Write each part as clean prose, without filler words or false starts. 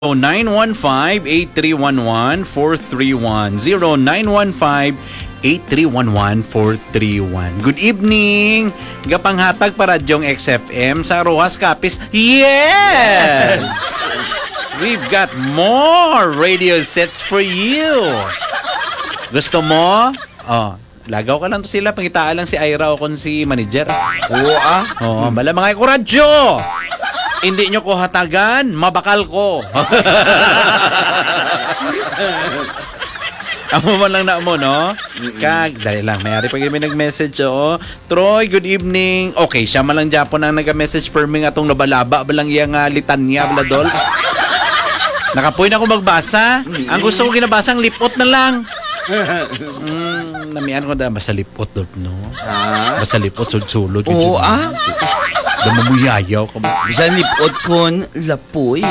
0915-8311-431. Good evening! Gapanghatag para Jong XFM sa Rojas Capiz. Yes! We've got more radio sets for you. Gusto mo? Oh, lagaw ka lang to sila. Pangitaan lang si Ira o kung si manager. Oo Oo, bala mga kuradyo! Hindi nyo ko hatagan, mabakal ko. Amo man lang na mo, no? Dali lang, mayari pag may nag-message, oh. Troy, good evening. Okay, siya man lang Japon ang nag-message per me atong nabalaba, balang iyang litanya, bladol. Nakapoy na ako magbasa. Ang gusto ko ginabasang lipot na lang. Namian ko na, basta lipot, no? Basta lipot, sulod-sulod. Oo, Damamuyayaw ka mo. Bisan lipot kon lapoy,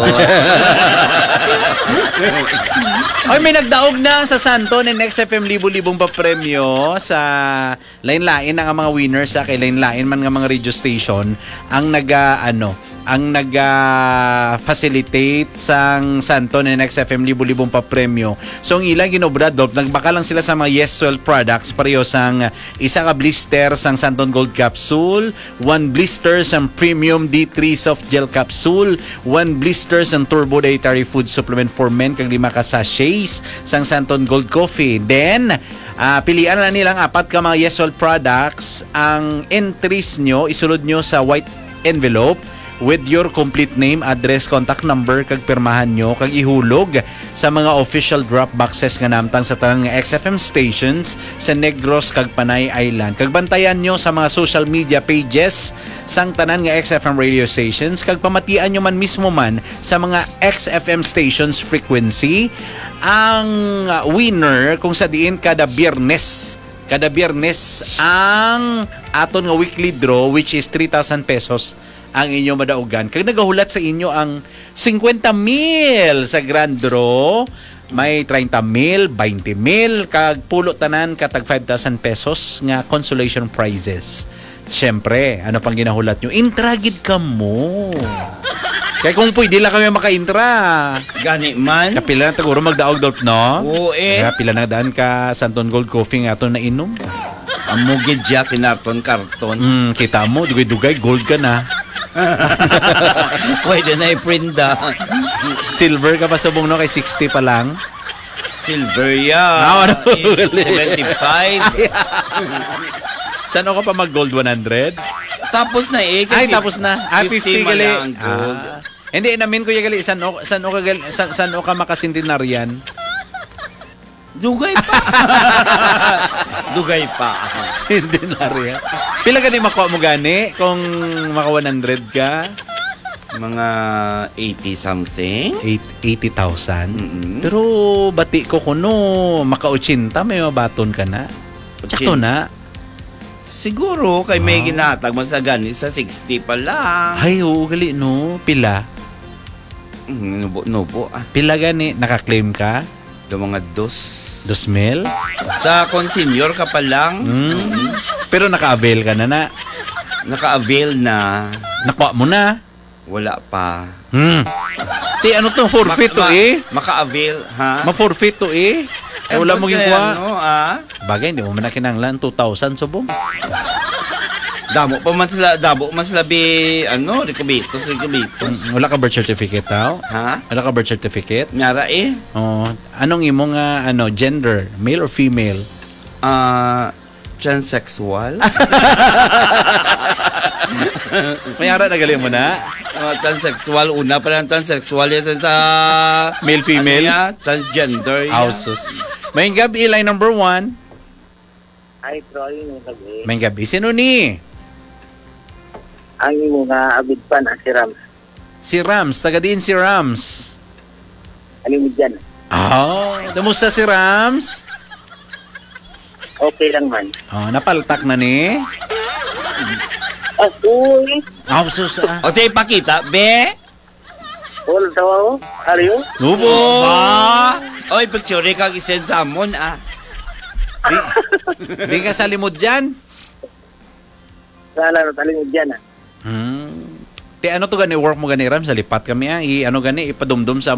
Ay, may nagdaog na sa Santo ng XFM libo-libong pa premyo sa lain-lain ang mga winners sa kay lain-lain man nga mga radio station ang facilitate sang Santo ng XFM libo-libong pa premyo. So ang ilang ginobra dop nagbaka lang sila sa mga Yes 12 products pareho sang isa ka blister sang Santon Gold Capsule, 1 blister sang Premium D3 Soft Gel Capsule, 1 blister sang Turbo Dietary Food Supplement for Men kag 5 ka sachets sang Santon Gold Coffee. Then pilian na nilang apat ka mga Yes 12 products. Ang entries nyo isulod nyo sa white envelope with your complete name, address, contact number kag pirmahan nyo kag ihulog sa mga official drop boxes nga namtang sa tanan nga XFM stations sa Negros kag Panay Island. Kag bantayan nyo sa mga social media pages sang tanan nga XFM radio stations kag pamatian nyo man mismo man sa mga XFM stations frequency ang winner kung sa diin kada Biyernes ang aton nga weekly draw which is 3,000 pesos ang inyo madaugan. Kag nagahulat sa inyo ang 50,000 sa grand draw, may 30,000, 20,000, kag pulo tanan katag 5,000 pesos nga consolation prizes. Siyempre, ano pang ginahulat nyo? Intragid ka mo. Kaya kung pwede lang kami maka-intra. Gani man. Kapila na taguro magdaog-daog, no? Oo Kapila na daan ka Santon Gold Coffee nga ito na inom. Ang mugid dya, kinarton, karton. Kita mo, dugay-dugay, gold ka na. Pwede na i-prinda. Silver ka pa subong no kay 60 pa lang. Silver yan. 75. Saan ka pa mag gold 100? Tapos na Ay, tapos na. 50 gali. Hindi namin ko gali saan ka makasentenaryan. Dugay pa. Dugay pa. Centenaryan. Pila ka di makuha mo gani kung maka 100 ka? Mga 80 something. 80,000. Pero bati ko kuno maka 80 may mabaton ka na. Sakto na. Siguro kay may ginatag mo sa gani sa 60 pa lang. Ay, oo gali no. Pila? Nubo. Pila gani naka-claim ka? Do mga 2,000? Sa senior ka pa lang. Pero naka-avail ka na na. Naka-avail na. Nakuha mo na. Wala pa. Ti ano to? Forfeit to Maka-avail, ha? Ma-forfeit to wala mo ginawa. Ano, Bagay, hindi mo man nakinanglan. 2,000 subong. Dabo man sila rekubitos. Wala ka birth certificate tao? Ha? Wala ka birth certificate? Nyara Oh, anong imong gender? Male or female? Transsexual. Mayara na galing mo na? Transsexual. Una pa lang transsexual yan sa male, female? Transgender. Houses. May gabi, line number 1. Hi, Troy. May gabi. Sino ni? Ang imo nga abid pa na si Rams. Si Rams. Taga din si Rams. Ano mo dyan? Damusta si Rams? Okay lang man. Napaltak na ni? Uy. Sus. O, tayo pakita. Be? Hold tawa ko. Are you? Nubo! Oy, picture kang isend sa amon, Di ka sa limod dyan? Sala na taling mo dyan. Ti ano to gani work mo gani Ram sa lipat kami i ano gani ipadumdum sa